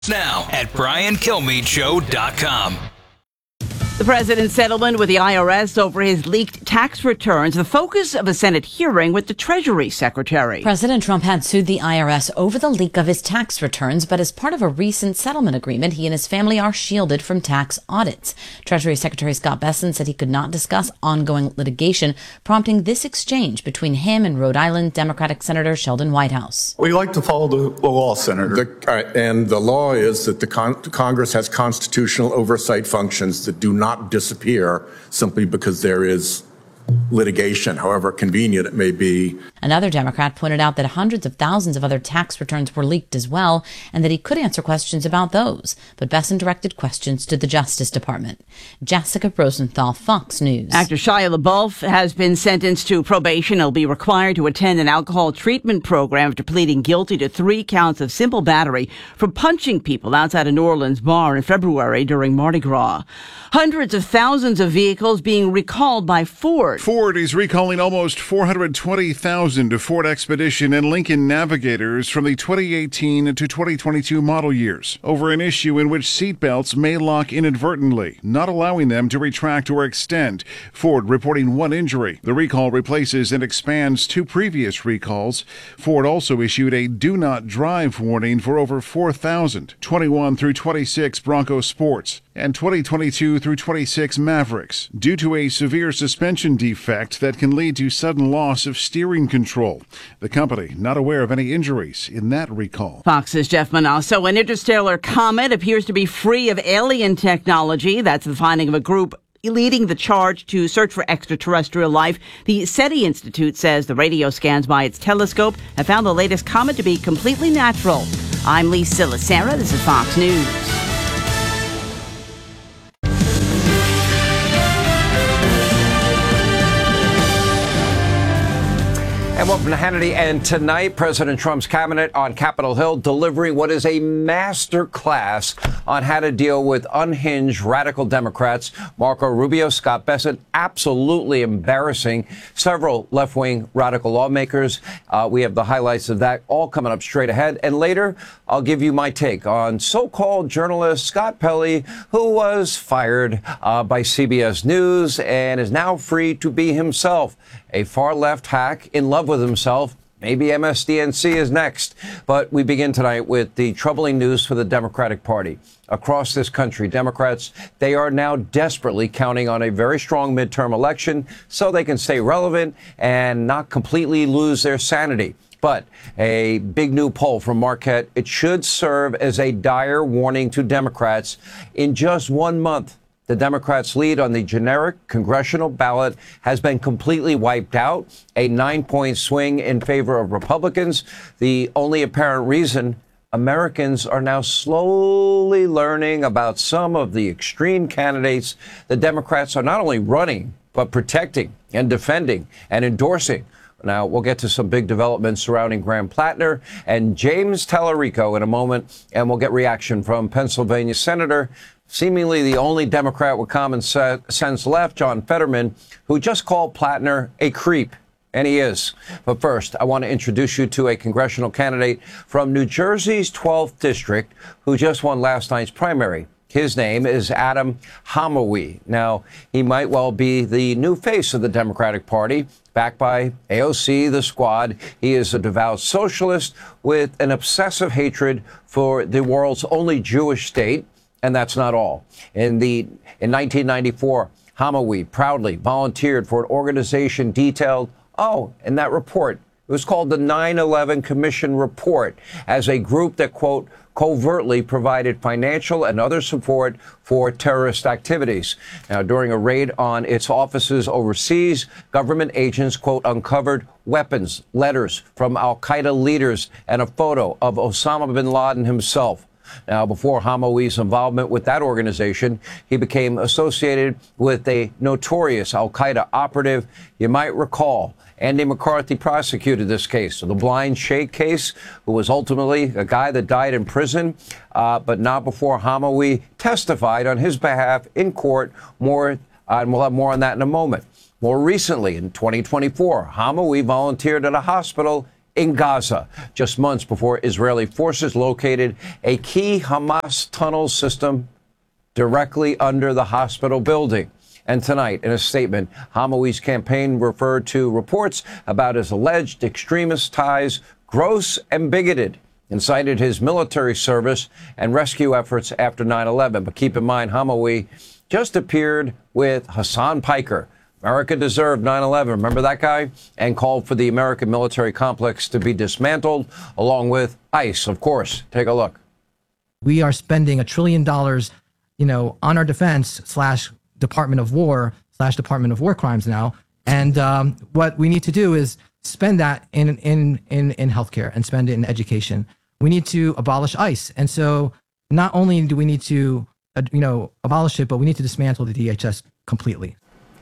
Now at BrianKilmeadeShow.com. The president's settlement with the IRS over his leaked tax returns, the focus of a Senate hearing with the Treasury Secretary. President Trump had sued the IRS over the leak of his tax returns, but as part of a recent settlement agreement, he and his family are shielded from tax audits. Treasury Secretary Scott Bessent said he could not discuss ongoing litigation, prompting this exchange between him and Rhode Island Democratic Senator Sheldon Whitehouse. We like to follow the law, Senator. And the law is that the Congress has constitutional oversight functions that do not disappear simply because there is litigation, however convenient it may be. Another Democrat pointed out that hundreds of thousands of other tax returns were leaked as well, and that he could answer questions about those. But Bessent directed questions to the Justice Department. Jessica Rosenthal, Fox News. Actor Shia LaBeouf has been sentenced to probation. He'll be required to attend an alcohol treatment program after pleading guilty to 3 counts of simple battery for punching people outside a New Orleans bar in February during Mardi Gras. Hundreds of thousands of vehicles being recalled by Ford. Ford is recalling almost 420,000 Ford Expedition and Lincoln Navigators from the 2018 to 2022 model years over an issue in which seatbelts may lock inadvertently, not allowing them to retract or extend. Ford reporting 1 injury. The recall replaces and expands 2 previous recalls. Ford also issued a do not drive warning for over 4,000 21 through 26 Bronco Sports and 2022 through 26 Mavericks due to a severe suspension defect that can lead to sudden loss of steering control. The company not aware of any injuries in that recall. Fox's Jeff Manasso. An interstellar comet appears to be free of alien technology. That's the finding of a group leading the charge to search for extraterrestrial life. The SETI Institute says the radio scans by its telescope have found the latest comet to be completely natural. I'm Lee Silasera. This is Fox News. And welcome to Hannity. And tonight, President Trump's cabinet on Capitol Hill delivering what is a master class on how to deal with unhinged radical Democrats. Marco Rubio, Scott Bessent, absolutely embarrassing several left-wing radical lawmakers. We have the highlights of that all coming up straight ahead. And later, I'll give you my take on so-called journalist Scott Pelley, who was fired by CBS News and is now free to be himself. A far-left hack in love with himself. Maybe MSDNC is next. But we begin tonight with the troubling news for the Democratic Party. Across this country, Democrats, they are now desperately counting on a very strong midterm election so they can stay relevant and not completely lose their sanity. But a big new poll from Marquette, it should serve as a dire warning to Democrats. In just 1 month, the Democrats' lead on the generic congressional ballot has been completely wiped out, a 9-point swing in favor of Republicans. The only apparent reason, Americans are now slowly learning about some of the extreme candidates the Democrats are not only running, but protecting and defending and endorsing. Now, we'll get to some big developments surrounding Graham Plattner and James Tallarico in a moment, and we'll get reaction from Pennsylvania Senator, seemingly the only Democrat with common sense left, John Fetterman, who just called Plattner a creep. And he is. But first, I want to introduce you to a congressional candidate from New Jersey's 12th district who just won last night's primary. His name is Adam Hamawi. Now, he might well be the new face of the Democratic Party, backed by AOC, the Squad. He is a devout socialist with an obsessive hatred for the world's only Jewish state. And that's not all. In 1994, Hamawi proudly volunteered for an organization detailed, in that report. It was called the 9/11 Commission Report, as a group that, quote, covertly provided financial and other support for terrorist activities. Now, during a raid on its offices overseas, government agents, quote, uncovered weapons, letters from al-Qaeda leaders, and a photo of Osama bin Laden himself. Now, before Hamawi's involvement with that organization, he became associated with a notorious al-Qaeda operative. You might recall Andy McCarthy prosecuted this case, the Blind Sheikh case, who was ultimately a guy that died in prison, but not before Hamawi testified on his behalf in court. And we'll have more on that in a moment. More recently, in 2024, Hamawi volunteered at a hospital in Gaza, just months before Israeli forces located a key Hamas tunnel system directly under the hospital building. And tonight, in a statement, Hamawi's campaign referred to reports about his alleged extremist ties gross and bigoted, and cited his military service and rescue efforts after 9/11. But keep in mind, Hamawi just appeared with Hassan Piker. America deserved 9/11. Remember that guy? And called for the American military complex to be dismantled, along with ICE, of course. Take a look. We are spending $1 trillion, on our defense / Department of War / Department of War Crimes now. And what we need to do is spend that in healthcare and spend it in education. We need to abolish ICE. And so not only do we need to, abolish it, but we need to dismantle the DHS completely.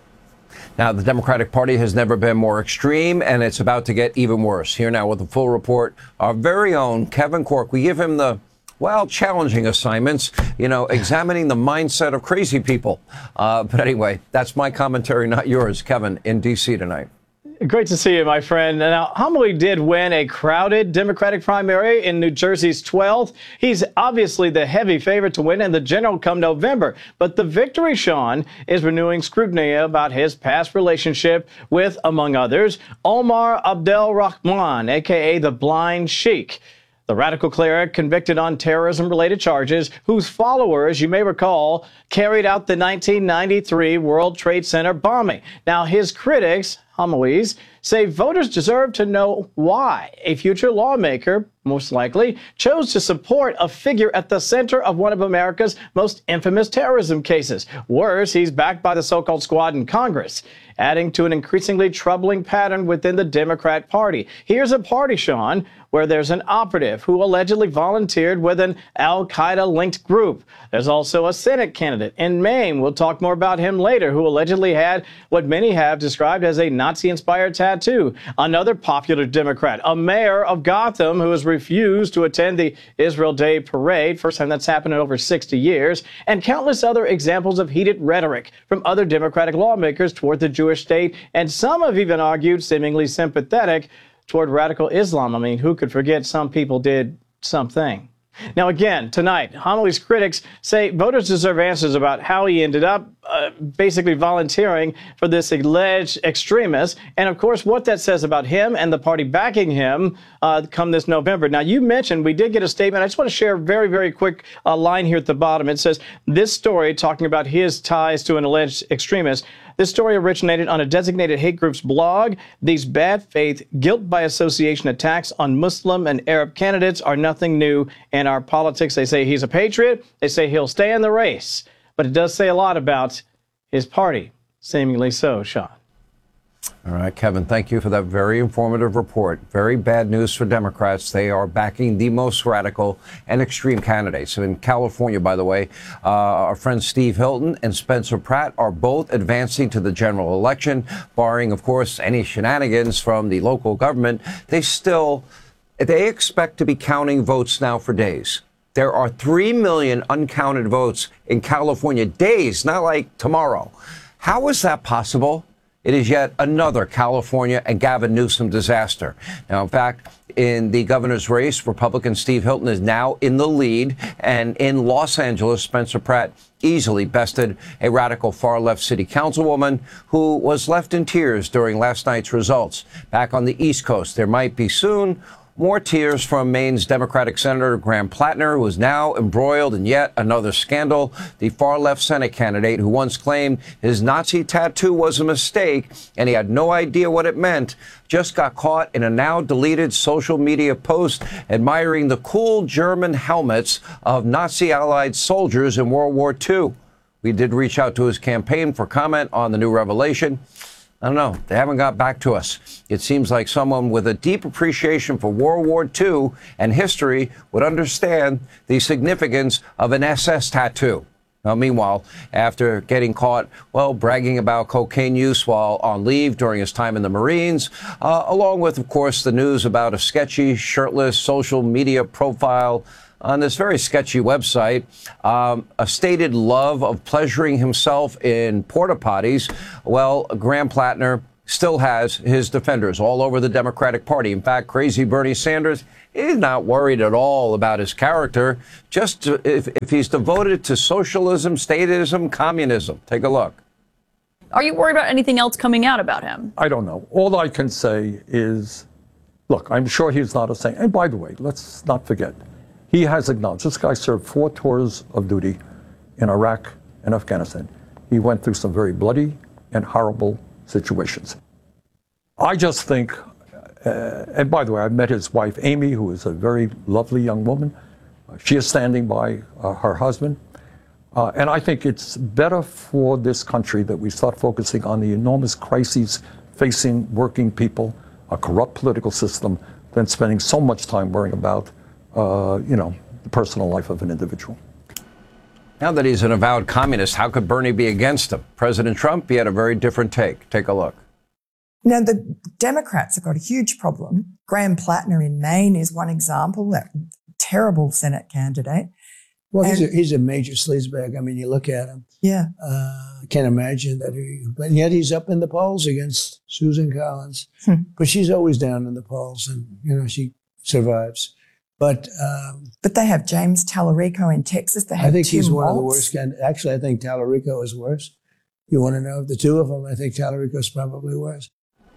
Now, the Democratic Party has never been more extreme, and it's about to get even worse. Here now with a full report, our very own Kevin Corke. We give him the, challenging assignments, examining the mindset of crazy people. But anyway, that's my commentary, not yours. Kevin, in D.C. tonight. Great to see you, my friend. Now, Hamawi did win a crowded Democratic primary in New Jersey's 12th. He's obviously the heavy favorite to win in the general come November. But the victory, Sean, is renewing scrutiny about his past relationship with, among others, Omar Abdel Rahman, a.k.a. the Blind Sheikh. The radical cleric convicted on terrorism-related charges, whose followers, you may recall, carried out the 1993 World Trade Center bombing. Now, his critics, Hamawi's, say voters deserve to know why a future lawmaker, most likely, chose to support a figure at the center of one of America's most infamous terrorism cases. Worse, he's backed by the so-called squad in Congress, adding to an increasingly troubling pattern within the Democrat Party. Here's a party, Sean, where there's an operative who allegedly volunteered with an al-Qaeda-linked group. There's also a Senate candidate in Maine, we'll talk more about him later, who allegedly had what many have described as a Nazi-inspired tattoo. Another popular Democrat, a mayor of Gotham, who has refused to attend the Israel Day parade, first time that's happened in over 60 years, and countless other examples of heated rhetoric from other Democratic lawmakers toward the Jewish state, and some have even argued, seemingly sympathetic, toward radical Islam. I mean, who could forget some people did something? Now, again, tonight, Hamawi's critics say voters deserve answers about how he ended up basically volunteering for this alleged extremist, and, of course, what that says about him and the party backing him come this November. Now, you mentioned we did get a statement. I just want to share a very, very quick line here at the bottom. It says, this story, talking about his ties to an alleged extremist, this story originated on a designated hate group's blog. These bad faith, guilt by association attacks on Muslim and Arab candidates are nothing new in our politics. They say he's a patriot. They say he'll stay in the race. But it does say a lot about his party, seemingly so, Sean. All right, Kevin, thank you for that very informative report. Very bad news for Democrats. They are backing the most radical and extreme candidates. In California, by the way, our friends Steve Hilton and Spencer Pratt are both advancing to the general election, barring, of course, any shenanigans from the local government. They expect to be counting votes now for days. There are 3 million uncounted votes in California, days, not like tomorrow. How is that possible? It is yet another California and Gavin Newsom disaster. Now, in fact, in the governor's race, Republican Steve Hilton is now in the lead. And in Los Angeles, Spencer Pratt easily bested a radical far-left city councilwoman who was left in tears during last night's results. Back on the East Coast, there might be soon more tears from Maine's Democratic Senator Graham Plattner, who is now embroiled in yet another scandal. The far-left Senate candidate who once claimed his Nazi tattoo was a mistake and he had no idea what it meant, just got caught in a now-deleted social media post admiring the cool German helmets of Nazi-allied soldiers in World War II. We did reach out to his campaign for comment on the new revelation. I don't know. They haven't got back to us. It seems like someone with a deep appreciation for World War II and history would understand the significance of an SS tattoo. Now, meanwhile, after getting caught, bragging about cocaine use while on leave during his time in the Marines, along with, of course, the news about a sketchy, shirtless social media profile on this very sketchy website, a stated love of pleasuring himself in porta potties. Well, Graham Plattner still has his defenders all over the Democratic Party. In fact, crazy Bernie Sanders is not worried at all about his character, just if he's devoted to socialism, statism, communism. Take a look. Are you worried about anything else coming out about him? I don't know. All I can say is, look, I'm sure he's not a saint. And by the way, let's not forget, he has acknowledged this guy served 4 tours of duty in Iraq and Afghanistan. He went through some very bloody and horrible situations. I just think, and by the way, I've met his wife, Amy, who is a very lovely young woman. She is standing by her husband. And I think it's better for this country that we start focusing on the enormous crises facing working people, a corrupt political system, than spending so much time worrying about, the personal life of an individual. Now that he's an avowed communist, how could Bernie be against him? President Trump, he had a very different take. Take a look. Now, the Democrats have got a huge problem. Graham Plattner in Maine is one example, that terrible Senate candidate. Well, he's a major sleazebag. I mean, you look at him. Yeah. I can't imagine that. But yet he's up in the polls against Susan Collins. But she's always down in the polls, and, she survives. But they have James Tallarico in Texas. They have I think Tim he's one Walz. of the worst candidates. Actually, I think Tallarico is worse. You want to know the two of them? I think Tallarico's probably worse.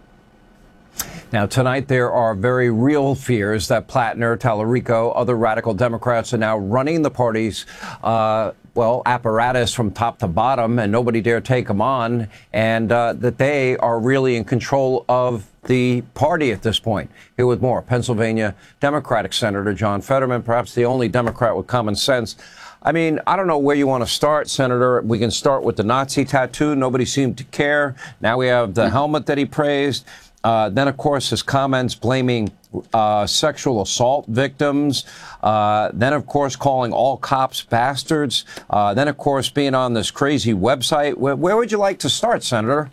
Now, tonight, there are very real fears that Plattner, Tallarico, other radical Democrats are now running the party's, apparatus from top to bottom, and nobody dare take them on, and that they are really in control of the party at this point. Here with more, Pennsylvania Democratic Senator John Fetterman, perhaps the only Democrat with common sense. I mean, I don't know where you want to start, Senator. We can start with the Nazi tattoo. Nobody seemed to care. Now we have the helmet that he praised. Then, of course, his comments blaming sexual assault victims. Then, of course, calling all cops bastards. Then, of course, being on this crazy website. Where would you like to start, Senator?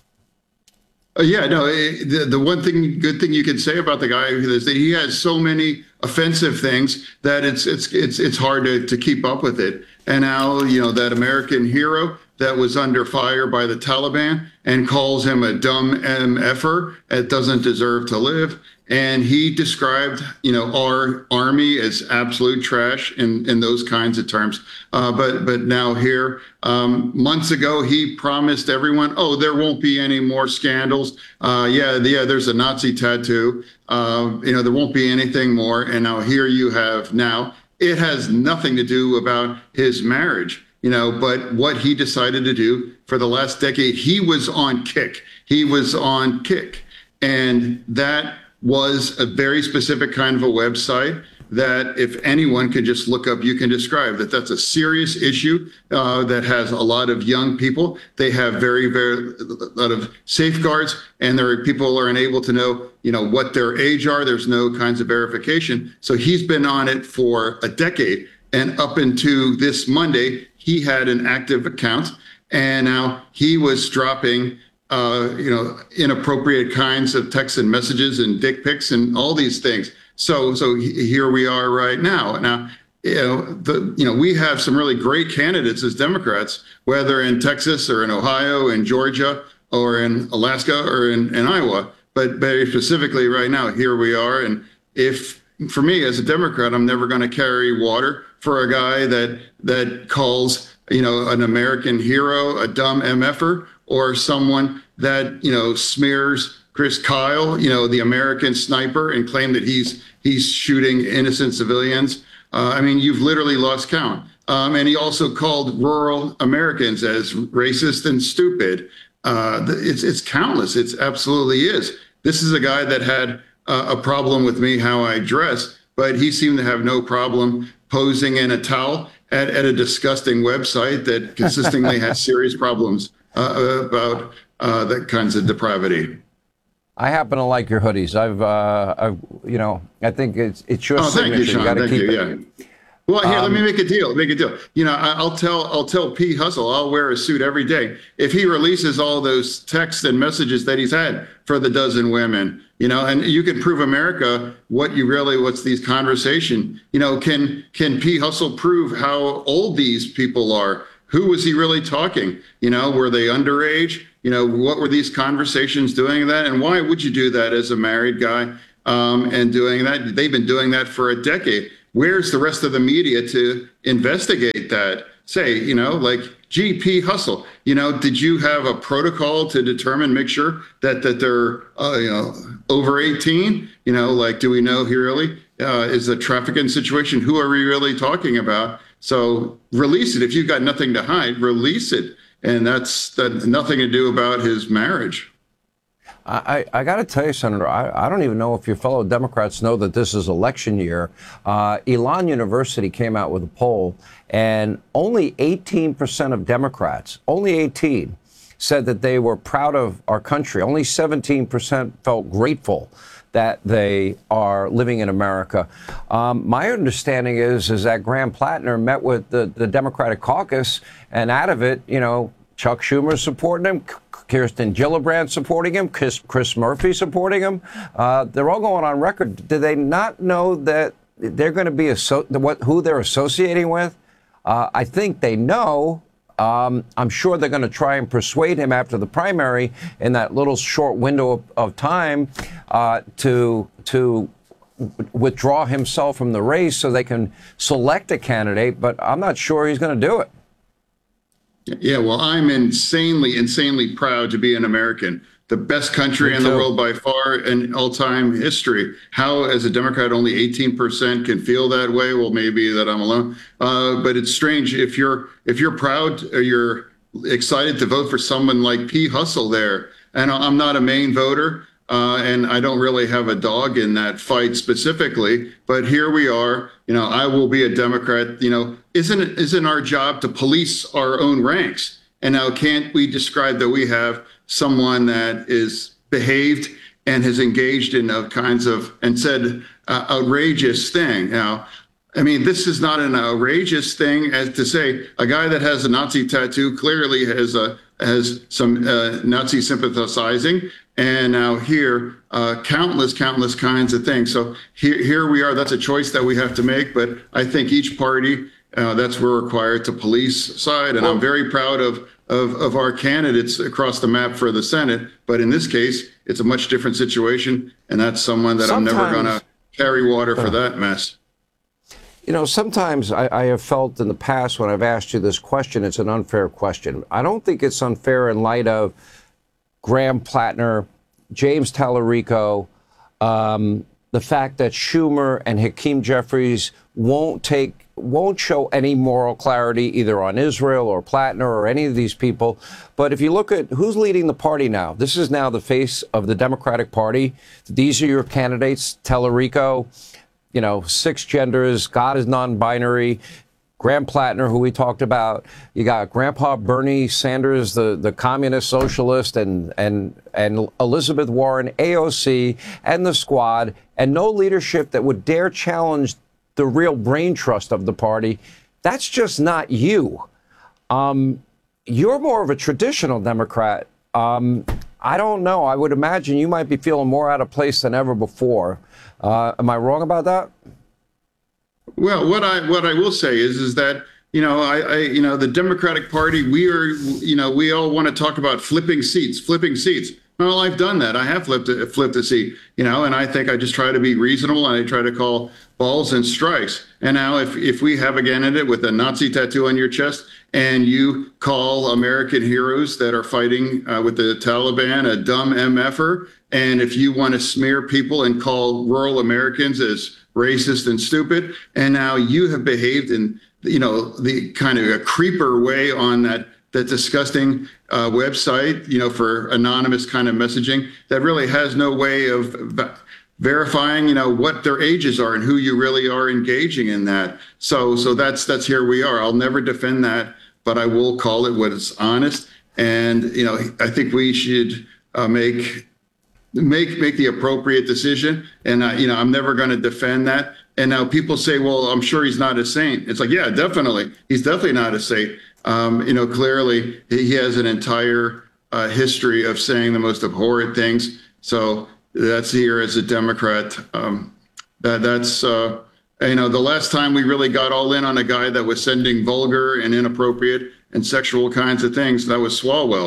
The one good thing you can say about the guy is that he has so many offensive things that it's hard to keep up with it. And now, that American hero that was under fire by the Taliban and calls him a dumb MFer that doesn't deserve to live. And he described, our army as absolute trash in those kinds of terms. But now here, months ago, he promised everyone, there won't be any more scandals. There's a Nazi tattoo. There won't be anything more. And now here you have it has nothing to do about his marriage. But what he decided to do for the last decade, he was on kick. And that was a very specific kind of a website that if anyone could just look up, you can describe that's a serious issue that has a lot of young people. They have very, very lot of safeguards, and people are unable to know, what their age are. There's no kinds of verification. So he's been on it for a decade. And up into this Monday, he had an active account, and now he was dropping, inappropriate kinds of texts and messages and dick pics and all these things. So here we are right now. Now, we have some really great candidates as Democrats, whether in Texas or in Ohio, in Georgia, or in Alaska or in Iowa. But very specifically right now, here we are. And for me as a Democrat, I'm never going to carry water for a guy that calls, an American hero a dumb MFer, or someone that, smears Chris Kyle, the American sniper, and claim that he's shooting innocent civilians. You've literally lost count. And he also called rural Americans as racist and stupid. It's countless. It absolutely is. This is a guy that had a problem with me, how I dress, but he seemed to have no problem posing in a towel at a disgusting website that consistently has serious problems about that kinds of depravity. I happen to like your hoodies. I think it's your signature. Thank you, Sean. You Thank you. Yeah. Well, here, let me make a deal. I'll tell P. Hustle I'll wear a suit every day if he releases all those texts and messages that he's had for the dozen women. And you can prove America what's these conversation. Can P. Hustle prove how old these people are? Who was he really talking? Were they underage? what were these conversations doing that? And why would you do that as a married guy and doing that? They've been doing that for a decade. Where's the rest of the media to investigate that? Say, like GP Hustle, did you have a protocol to make sure that they're, over 18? Like, do we know here really is the trafficking situation? Who are we really talking about? So release it. If you've got nothing to hide, release it. And that's nothing to do about his marriage. I got to tell you, Senator, I don't even know if your fellow Democrats know that this is election year. Elon University came out with a poll, and only 18% of Democrats, only 18, said that they were proud of our country. Only 17% felt grateful that they are living in America. My understanding is that Graham Plattner met with the Democratic caucus, and out of it, Chuck Schumer supporting him, Kirsten Gillibrand supporting him, Chris Murphy supporting him. They're all going on record. Do they not know that they're going to be who they're associating with? I think they know. I'm sure they're going to try and persuade him after the primary in that little short window of time to withdraw himself from the race so they can select a candidate. But I'm not sure he's going to do it. Yeah, well, I'm insanely proud to be an American. The best country in the world by far in all-time history. How, as a Democrat, only 18% can feel that way? Well, maybe that I'm alone. But it's strange if you're proud or you're excited to vote for someone like P. Hustle there. And I'm not a Maine voter, and I don't really have a dog in that fight specifically. But here we are. I will be a Democrat. Isn't our job to police our own ranks? And now, can't we describe that we have someone that is behaved and has engaged in kinds of and said outrageous thing? Now, I mean, this is not an outrageous thing as to say a guy that has a Nazi tattoo clearly has some Nazi sympathizing. And now here, countless kinds of things. So here we are. That's a choice that we have to make. But I think each party, that's we're required to police side. And I'm very proud of our candidates across the map for the Senate. But in this case, it's a much different situation. And that's someone that I'm never going to carry water for that mess. Sometimes I have felt in the past when I've asked you this question, it's an unfair question. I don't think it's unfair in light of Graham Plattner, James Tallarico, the fact that Schumer and Hakeem Jeffries won't show any moral clarity either on Israel or Plattner or any of these people. But if you look at who's leading the party now, this is now the face of the Democratic Party. These are your candidates, Tallarico, 6 genders, God is non-binary, Graham Plattner, who we talked about. You got Grandpa Bernie Sanders, the communist socialist, and Elizabeth Warren, AOC, and the squad, and no leadership that would dare challenge the real brain trust of the party. That's just not you. You're more of a traditional Democrat. I don't know. I would imagine you might be feeling more out of place than ever before. Am I wrong about that? Well, what I will say is that, the Democratic Party, we all want to talk about flipping seats. Well, I've done that. I have flipped a seat, and I think I just try to be reasonable and I try to call balls and strikes. And now if we have a candidate with a Nazi tattoo on your chest and you call American heroes that are fighting with the Taliban a dumb MFer, and if you want to smear people and call rural Americans as racist and stupid, and now you have behaved in, the kind of a creeper way on that disgusting website, for anonymous kind of messaging that really has no way of verifying, what their ages are and who you really are engaging in that. So that's here we are. I'll never defend that, but I will call it what is honest. And, I think we should make the appropriate decision. And, I'm never going to defend that. And now people say, well, I'm sure he's not a saint. It's like, yeah, definitely. He's definitely not a saint. Clearly he has an entire history of saying the most abhorrent things. So that's here as a Democrat. That's the last time we really got all in on a guy that was sending vulgar and inappropriate and sexual kinds of things, that was Swalwell.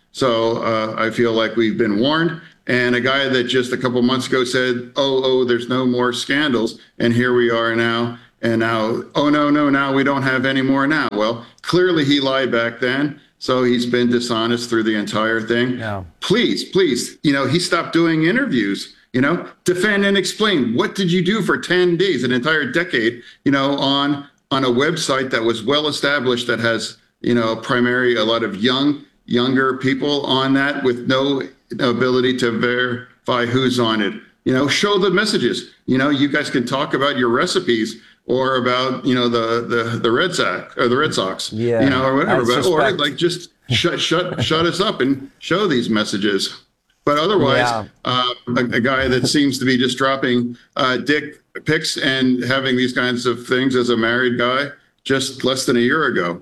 So I feel like we've been warned. And a guy that just a couple months ago said, oh, there's no more scandals. And here we are now. And now, oh, no, now we don't have any more now. Well, clearly he lied back then. So he's been dishonest through the entire thing. Yeah. Please, he stopped doing interviews, defend and explain. What did you do for 10 days, an entire decade, on a website that was well established, that has, a lot of younger people on that with no ability to verify who's on it. Show the messages. You guys can talk about your recipes or about, the Red Sox or the Red Sox, or whatever, or like just shut us up and show these messages. But otherwise, a guy that seems to be just dropping dick pics and having these kinds of things as a married guy just less than a year ago.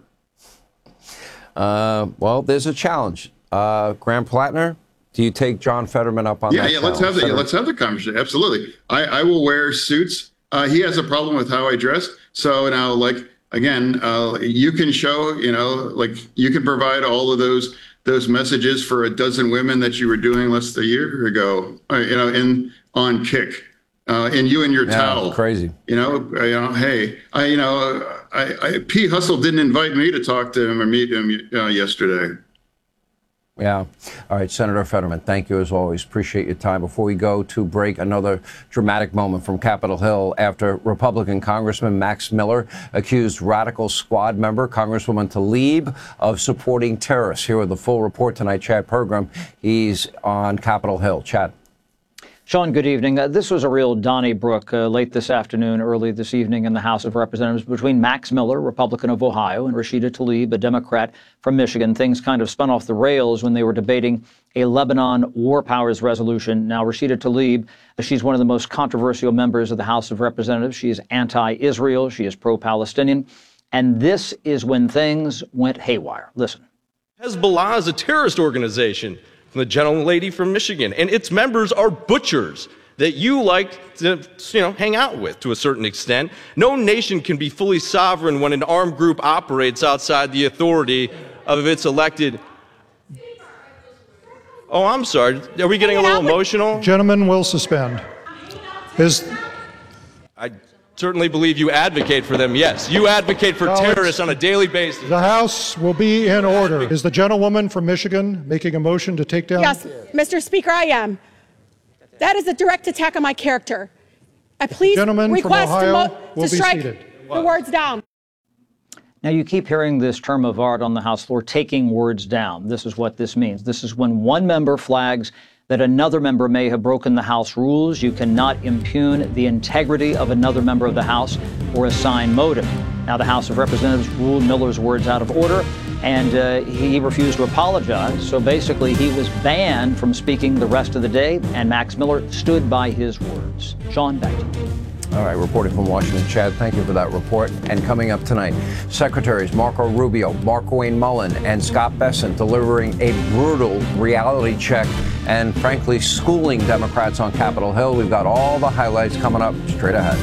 Well, there's a challenge. Graham Plattner, do you take John Fetterman up on that? Yeah, let's have the conversation. Absolutely. I will wear suits. He has a problem with how I dress. So now, you can show, you can provide all of those messages for a dozen women that you were doing less than a year ago, on Kick, and you and your towel. Crazy. Hey, P. Hustle didn't invite me to talk to him or meet him yesterday. Yeah. All right, Senator Fetterman, thank you as always. Appreciate your time. Before we go to break, another dramatic moment from Capitol Hill after Republican Congressman Max Miller accused Radical Squad member Congresswoman Tlaib of supporting terrorists. Here with the full report tonight, Chad Pergram. He's on Capitol Hill. Chad. Sean, good evening. This was a real Donnybrook late this afternoon, early this evening in the House of Representatives between Max Miller, Republican of Ohio, and Rashida Tlaib, a Democrat from Michigan. Things kind of spun off the rails when they were debating a Lebanon war powers resolution. Now, Rashida Tlaib, she's one of the most controversial members of the House of Representatives. She is anti-Israel. She is pro-Palestinian. And this is when things went haywire. Listen. Hezbollah is a terrorist organization. The gentlelady from Michigan, and its members are butchers that you like to, hang out with to a certain extent. No nation can be fully sovereign when an armed group operates outside the authority of its elected. Oh, I'm sorry. Are we getting a little emotional? Gentlemen will suspend. I certainly believe you advocate for them. Yes, you advocate for terrorists on a daily basis. The House will be in order. Is the gentlewoman from Michigan making a motion to take down? Yes, Mr. Speaker, I am. That is a direct attack on my character. I please request to strike the words down. Now, you keep hearing this term of art on the House floor, taking words down. This is what this means. This is when one member flags that another member may have broken the House rules. You cannot impugn the integrity of another member of the House or assign motive. Now, the House of Representatives ruled Miller's words out of order, and he refused to apologize. So basically, he was banned from speaking the rest of the day, and Max Miller stood by his words. Sean, back to you. All right, reporting from Washington, Chad, thank you for that report. And coming up tonight, Secretaries Marco Rubio, Markwayne Mullin, and Scott Bessent delivering a brutal reality check and, frankly, schooling Democrats on Capitol Hill. We've got all the highlights coming up straight ahead.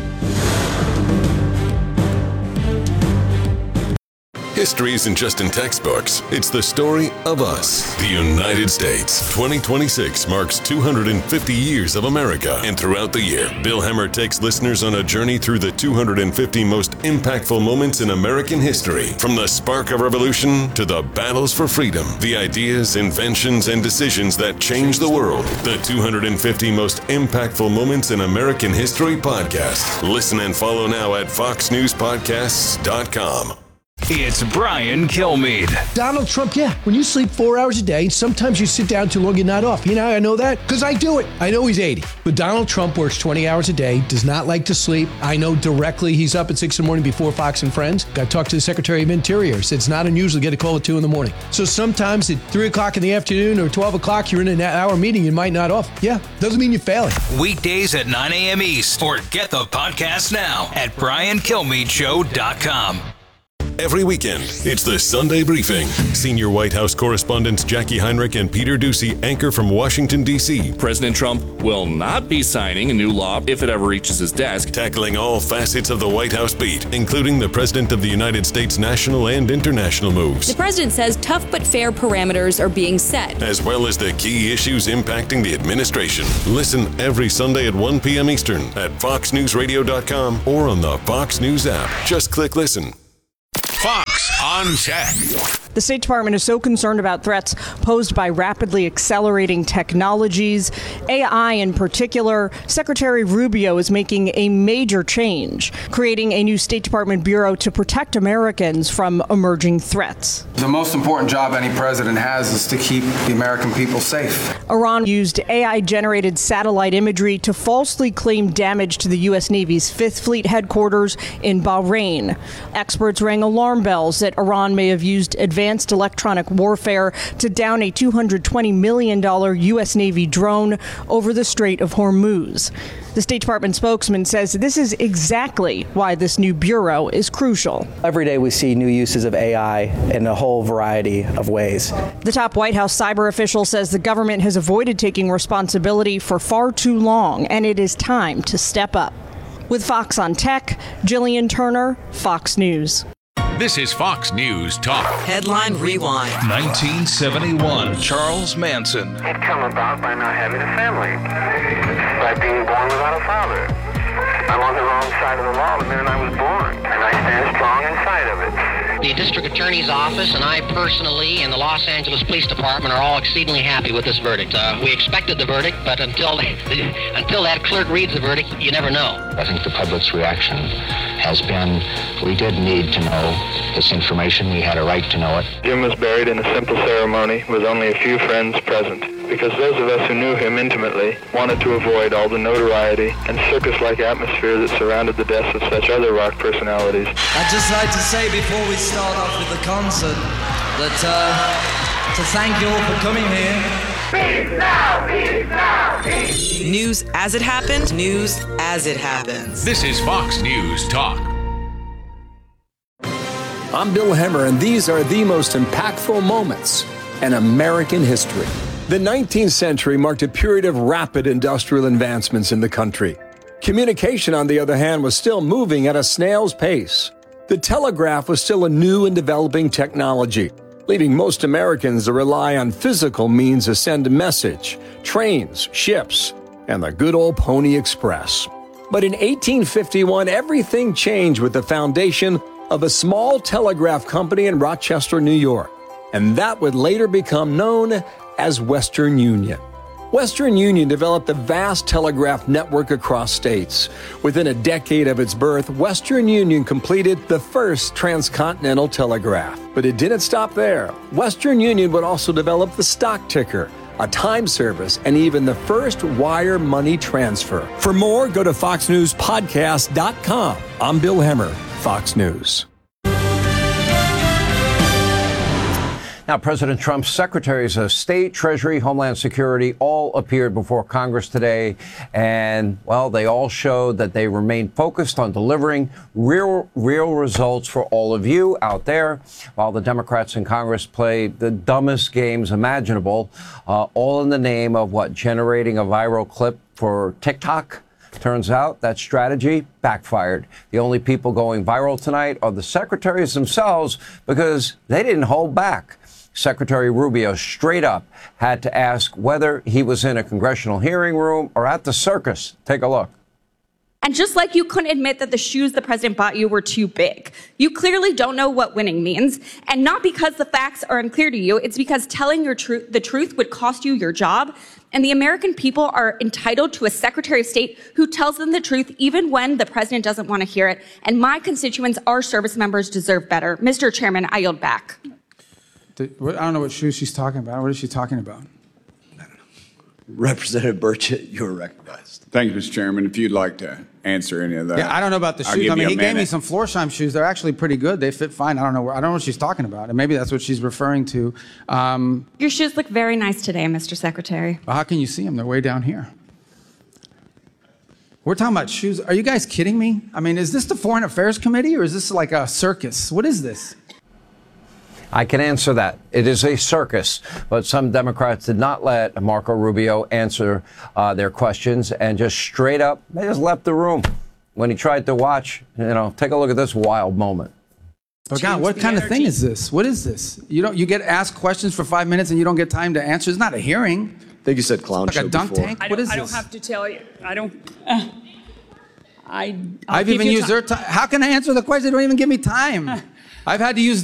History isn't just in textbooks. It's the story of us, the United States. 2026 marks 250 years of America. And throughout the year, Bill Hemmer takes listeners on a journey through the 250 most impactful moments in American history. From the spark of revolution to the battles for freedom, the ideas, inventions, and decisions that changed the world. The 250 most impactful moments in American history podcast. Listen and follow now at foxnewspodcasts.com. It's Brian Kilmeade. Donald Trump, when you sleep 4 hours a day, sometimes you sit down too long, you're not off. You know how I know that? Because I do it. I know he's 80. But Donald Trump works 20 hours a day, does not like to sleep. I know directly he's up at 6 in the morning before Fox and Friends. Got to talk to the Secretary of Interior. Said it's not unusual to get a call at 2 in the morning. So sometimes at 3 o'clock in the afternoon or 12 o'clock, you're in an hour meeting, you might not off. Doesn't mean you're failing. Weekdays at 9 a.m. East. Or get the podcast now at BrianKilmeadeShow.com. Every weekend, it's the Sunday Briefing. Senior White House correspondents Jackie Heinrich and Peter Doocy anchor from Washington, D.C. President Trump will not be signing a new law if it ever reaches his desk. Tackling all facets of the White House beat, including the President of the United States' national and international moves. The president says tough but fair parameters are being set, as well as the key issues impacting the administration. Listen every Sunday at 1 p.m. Eastern at foxnewsradio.com or on the Fox News app. Just click listen. Fox on Tech. The State Department is so concerned about threats posed by rapidly accelerating technologies, AI in particular. Secretary Rubio is making a major change, creating a new State Department bureau to protect Americans from emerging threats. The most important job any president has is to keep the American people safe. Iran used AI-generated satellite imagery to falsely claim damage to the U.S. Navy's Fifth Fleet headquarters in Bahrain. Experts rang alarm bells that Iran may have used advanced electronic warfare to down a $220 million U.S. Navy drone over the Strait of Hormuz. The State Department spokesman says this is exactly why this new bureau is crucial. Every day we see new uses of AI in a whole variety of ways. The top White House cyber official says the government has avoided taking responsibility for far too long, and it is time to step up. With Fox on Tech, Jillian Turner, Fox News. This is Fox News Talk. Headline Rewind. 1971. Charles Manson. It come about by not having a family, by being born without a father. I'm on the wrong side of the law the minute I was born, and I stand strong inside of it. The district attorney's office and I personally and the Los Angeles Police Department are all exceedingly happy with this verdict. We expected the verdict, but until that clerk reads the verdict, you never know. I think the public's reaction has been, we did need to know this information. We had a right to know it. Jim was buried in a simple ceremony with only a few friends present, because those of us who knew him intimately wanted to avoid all the notoriety and circus-like atmosphere that surrounded the deaths of such other rock personalities. I'd just like to say before we start off with the concert that to thank you all for coming here. Peace now, peace now, peace. News as it happened, news as it happens. This is Fox News Talk. I'm Bill Hemmer, and these are the most impactful moments in American history. The 19th century marked a period of rapid industrial advancements in the country. Communication, on the other hand, was still moving at a snail's pace. The telegraph was still a new and developing technology, leaving most Americans to rely on physical means to send a message, trains, ships, and the good old Pony Express. But in 1851, everything changed with the foundation of a small telegraph company in Rochester, New York, and that would later become known as Western Union. Western Union developed a vast telegraph network across states. Within a decade of its birth, Western Union completed the first transcontinental telegraph. But it didn't stop there. Western Union would also develop the stock ticker, a time service, and even the first wire money transfer. For more, go to foxnewspodcast.com. I'm Bill Hemmer, Fox News. Now, President Trump's secretaries of state, Treasury, Homeland Security all appeared before Congress today. And, well, they all showed that they remain focused on delivering real results for all of you out there, while the Democrats in Congress play the dumbest games imaginable, all in the name of what? Generating a viral clip for TikTok? Turns out that strategy backfired. The only people going viral tonight are the secretaries themselves, because they didn't hold back. Secretary Rubio straight up had to ask whether he was in a congressional hearing room or at the circus. Take a look. And just like you couldn't admit that the shoes the president bought you were too big, you clearly don't know what winning means. And not because the facts are unclear to you, it's because telling the truth would cost you your job. And the American people are entitled to a Secretary of State who tells them the truth even when the president doesn't want to hear it. And my constituents, our service members, deserve better. Mr. Chairman, I yield back. I don't know what shoes she's talking about. What is she talking about? Representative Burchett, you're recognized. Thank you, Mr. Chairman. If you'd like to answer any of that. Yeah, I don't know about the shoes. I mean, he gave me some Florsheim shoes. They're actually pretty good. They fit fine. I don't know what she's talking about. And maybe that's what she's referring to. Your shoes look very nice today, Mr. Secretary. Well, how can you see them? They're way down here. We're talking about shoes. Are you guys kidding me? I mean, is this the Foreign Affairs Committee or is this like a circus? What is this? I can answer that. It is a circus, but some Democrats did not let Marco Rubio answer their questions and just straight up, they just left the room when he tried to watch. Take a look at this wild moment. But God, what kind of thing is this? What is this? You get asked questions for 5 minutes and you don't get time to answer. It's not a hearing. I think you said clown like show a dunk before. tank. What is this? I don't have to tell you. I don't. I've even used their time. How can I answer the question? They don't even give me time. I've had to use